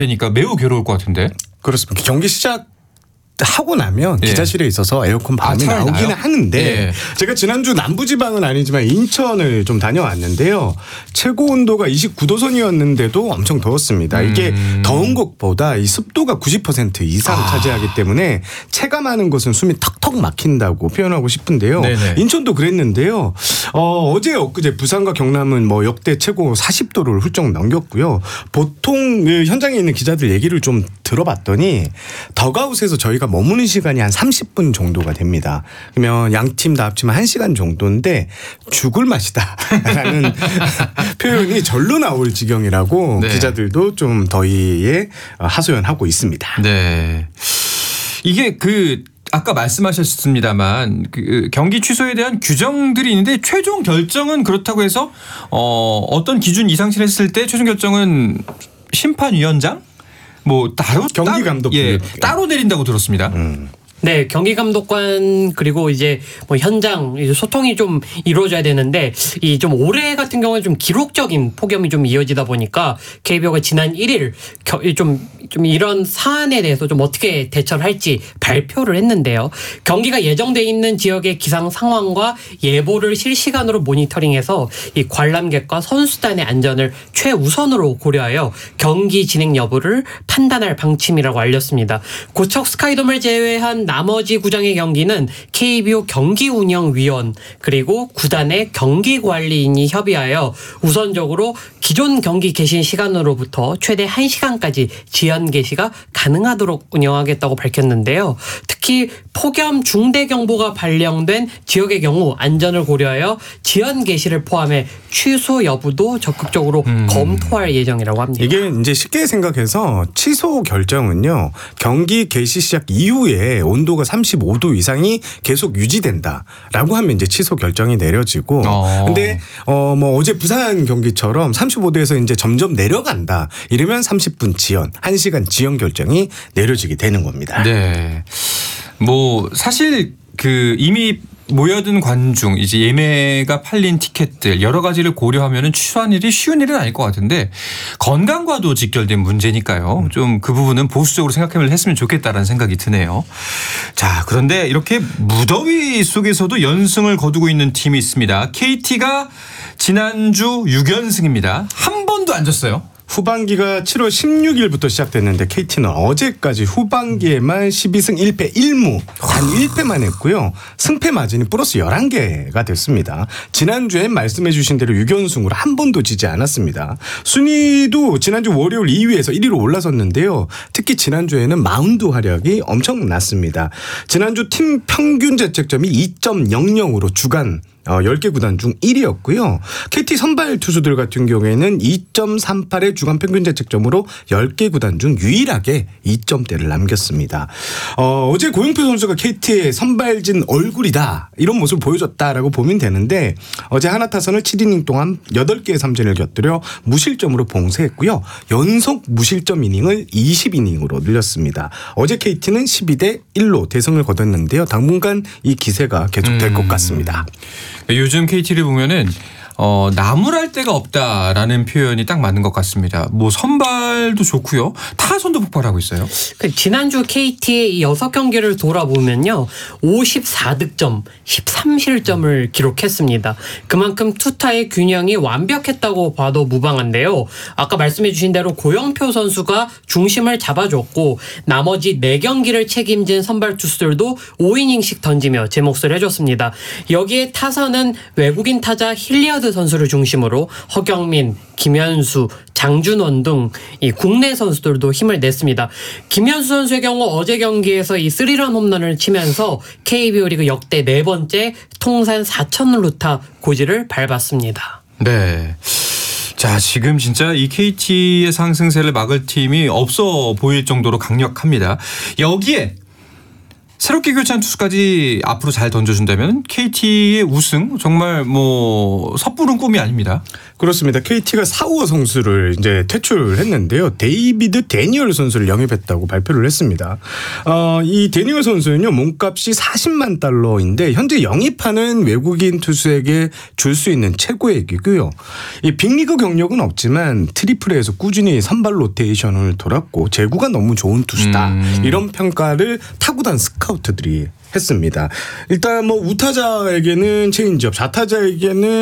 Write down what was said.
되니까 매우 괴로울 것 같은데. 그렇습니다. 경기 시작하고 나면 기자실에 있어서 에어컨 바람이 나오기는 하는데 제가 지난주 남부지방은 아니지만 인천을 좀 다녀왔는데요. 최고 온도가 29도선이었는데도 엄청 더웠습니다. 이게 더운 것보다 이 습도가 90% 이상 차지하기 때문에 체감하는 것은 숨이 턱턱 막힌다고 표현하고 싶은데요. 네네. 인천도 그랬는데요. 어제 엊그제 부산과 경남은 뭐 역대 최고 40도를 훌쩍 넘겼고요. 보통 현장에 있는 기자들 얘기를 좀 들어봤더니 덕아웃에서 저희가 머무는 시간이 한 30분 정도가 됩니다. 그러면 양 팀 다 합치면 1시간 정도인데 죽을 맛이다라는 표현이 절로 나올 지경이라고 기자들도 좀 더위에 하소연하고 있습니다. 네. 이게 아까 말씀하셨습니다만 경기 취소에 대한 규정들이 있는데 최종 결정은 그렇다고 해서 어떤 기준 이상치를 했을 때 최종 결정은 심판위원장 뭐 따로 경기 감독 따로 내린다고 들었습니다. 네, 경기 감독관 그리고 이제 뭐 현장 소통이 좀 이루어져야 되는데 이 좀 올해 같은 경우는 좀 기록적인 폭염이 좀 이어지다 보니까 KBO가 지난 1일 좀 이런 사안에 대해서 좀 어떻게 대처를 할지 발표를 했는데요. 경기가 예정돼 있는 지역의 기상 상황과 예보를 실시간으로 모니터링해서 이 관람객과 선수단의 안전을 최우선으로 고려하여 경기 진행 여부를 판단할 방침이라고 알렸습니다. 고척 스카이돔을 제외한 나머지 구장의 경기는 KBO 경기운영위원 그리고 구단의 경기관리인이 협의하여 우선적으로 기존 경기 개신 시간으로부터 최대 1시간까지 지연 개시가 가능하도록 운영하겠다고 밝혔는데요. 특히 폭염 중대경보가 발령된 지역의 경우 안전을 고려하여 지연 개시를 포함해 취소 여부도 적극적으로 검토할 예정이라고 합니다. 이게 이제 쉽게 생각해서 취소 결정은요. 경기 개시 시작 이후에 온도가 35도 이상이 계속 유지된다라고 하면 이제 취소 결정이 내려지고 근데 뭐 어제 부산 경기처럼 35도에서 이제 점점 내려간다. 이러면 30분 지연, 1시간 지연 결정이 내려지게 되는 겁니다. 네. 뭐 사실 이미 모여든 관중, 이제 예매가 팔린 티켓들 여러 가지를 고려하면은 취소한 일이 쉬운 일은 아닐 것 같은데 건강과도 직결된 문제니까요. 좀 그 부분은 보수적으로 생각을 했으면 좋겠다라는 생각이 드네요. 자, 그런데 이렇게 무더위 속에서도 연승을 거두고 있는 팀이 있습니다. KT가 지난주 6연승입니다. 한 번도 안 졌어요. 후반기가 7월 16일부터 시작됐는데 KT는 어제까지 후반기에만 12승 1패 1무 단 1패만 했고요. 승패 마진이 플러스 11개가 됐습니다. 지난주엔 말씀해 주신 대로 6연승으로 한 번도 지지 않았습니다. 순위도 지난주 월요일 2위에서 1위로 올라섰는데요. 특히 지난주에는 마운드 활약이 엄청났습니다. 지난주 팀 평균 자책점이 2.00으로 주간 10개 구단 중 1위였고요. KT 선발 투수들 같은 경우에는 2.38의 주간 평균 자책점으로 10개 구단 중 유일하게 2점대를 남겼습니다. 어제 고영표 선수가 KT의 선발진 얼굴이다 이런 모습을 보여줬다라고 보면 되는데 어제 하나 타선을 7이닝 동안 8개의 삼진을 곁들여 무실점으로 봉쇄했고요. 연속 무실점 이닝을 20이닝으로 늘렸습니다. 어제 KT는 12대 1로 대승을 거뒀는데요. 당분간 이 기세가 계속될 것 같습니다. 요즘 KT를 보면은 나무랄 데가 없다라는 표현이 딱 맞는 것 같습니다. 뭐 선발도 좋고요. 타선도 폭발하고 있어요. 지난주 KT의 6경기를 돌아보면요. 54득점, 13실점을 기록했습니다. 그만큼 투타의 균형이 완벽했다고 봐도 무방한데요. 아까 말씀해 주신 대로 고영표 선수가 중심을 잡아줬고 나머지 4경기를 책임진 선발 투수들도 5이닝씩 던지며 제 몫을 해줬습니다. 여기에 타선은 외국인 타자 힐리어드 선수를 중심으로 허경민, 김현수, 장준원 등 이 국내 선수들도 힘을 냈습니다. 김현수 선수의 경우 어제 경기에서 이 3런 홈런을 치면서 KBO 리그 역대 4번째 통산 4,000루타 고지를 밟았습니다. 네. 자, 지금 진짜 이 KT의 상승세를 막을 팀이 없어 보일 정도로 강력합니다. 여기에 새롭게 교체한 투수까지 앞으로 잘 던져준다면 KT의 우승 정말 뭐 섣부른 꿈이 아닙니다. 그렇습니다. KT가 4호 선수를 이제 퇴출했는데요. 데이비드 데니얼 선수를 영입했다고 발표를 했습니다. 이 데니얼 선수는요, 몸값이 40만 달러인데 현재 영입하는 외국인 투수에게 줄 수 있는 최고액이고요. 이 빅리그 경력은 없지만 트리플에서 꾸준히 선발 로테이션을 돌았고 제구가 너무 좋은 투수다. 이런 평가를 타구단 스카우트들이 했습니다. 일단 뭐 우타자에게는 체인지업, 좌타자에게는